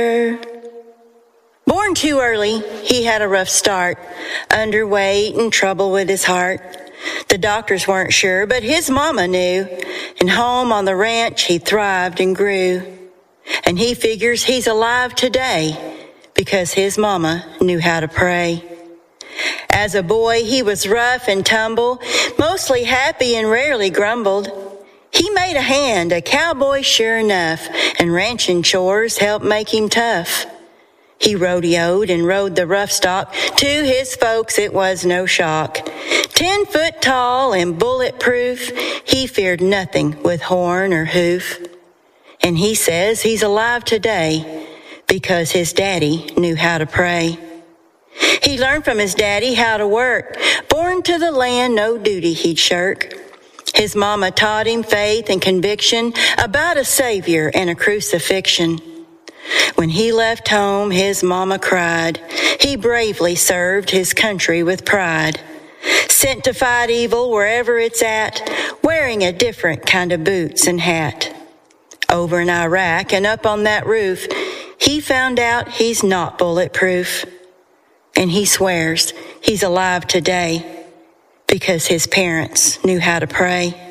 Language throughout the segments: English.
Born too early, he had a rough start, underweight and trouble with his heart. The doctors weren't sure, but his mama knew, and home on the ranch he thrived and grew. And he figures he's alive today because his mama knew how to pray. As a boy, he was rough and tumble, mostly happy and rarely grumbled. He made a hand, a cowboy sure enough, and ranching chores helped make him tough. He rodeoed and rode the rough stock. To his folks it was no shock. 10 foot tall and bulletproof, he feared nothing with horn or hoof. And he says he's alive today because his daddy knew how to pray. He learned from his daddy how to work. Born to the land, no duty he'd shirk. His mama taught him faith and conviction about a Savior and a crucifixion. When he left home, his mama cried. He bravely served his country with pride. Sent to fight evil wherever it's at, wearing a different kind of boots and hat. Over in Iraq and up on that roof, he found out he's not bulletproof. And he swears he's alive today because his parents knew how to pray.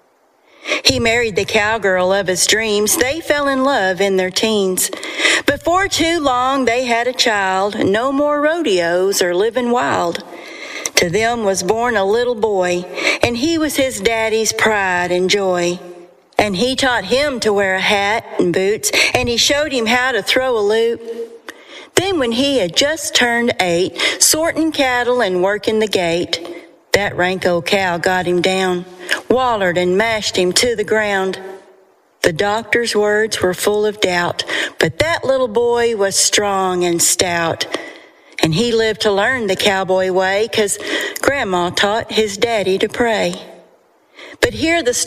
He married the cowgirl of his dreams. They fell in love in their teens. Before too long, they had a child. No more rodeos or living wild. To them was born a little boy, and he was his daddy's pride and joy. And he taught him to wear a hat and boots, and he showed him how to throw a loop. Then when he had just turned 8, sorting cattle and working the gate, that rank old cow got him down, wallered and mashed him to the ground. The doctor's words were full of doubt, but that little boy was strong and stout. And he lived to learn the cowboy way, 'cause Grandma taught his daddy to pray. But hear the